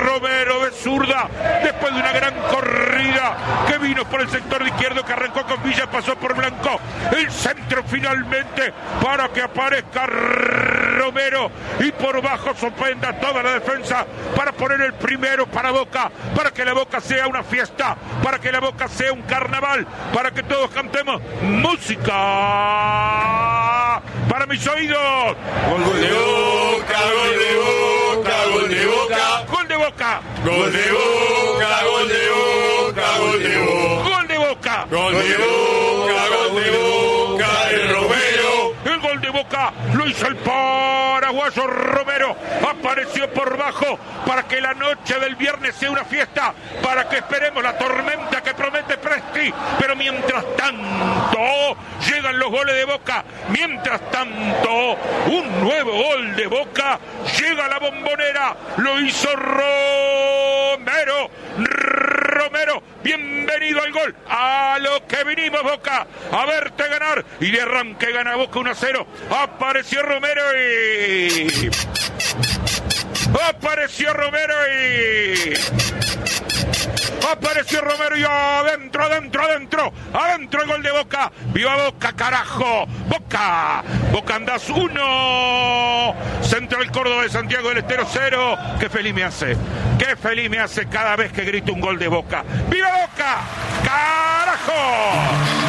Romero de zurda, después de una gran corrida que vino por el sector izquierdo, que arrancó con Villa, pasó por Blanco, el centro finalmente para que aparezca Romero y por bajo sorprenda toda la defensa para poner el primero para Boca, para que la Boca sea una fiesta, para que la Boca sea un carnaval, para que todos cantemos música para mis oídos. Gol de Boca, gol de Boca, gol de Boca, gol de Boca, gol de Boca, gol de Boca, gol de Boca, gol de Boca, gol de Boca, gol de Boca de Romero. El gol de Boca lo hizo el paraguayo Romero, apareció por bajo para que la noche del viernes sea una fiesta, para que esperemos la tormenta que promete Presti, pero mientras tanto llegan los goles de Boca, mientras tanto un nuevo gol de Boca llega a la Bombonera, lo hizo Romero, bienvenido al gol, a lo que vinimos Boca, a verte ganar, y de arranque gana Boca 1-0, apareció Romero y... Apareció Romero y adentro el gol de Boca. ¡Viva Boca, carajo! ¡Boca! Boca andás 1, Central Córdoba de Santiago del Estero 0. ¡Qué feliz me hace! ¡Qué feliz me hace cada vez que grito un gol de Boca! ¡Viva Boca, carajo!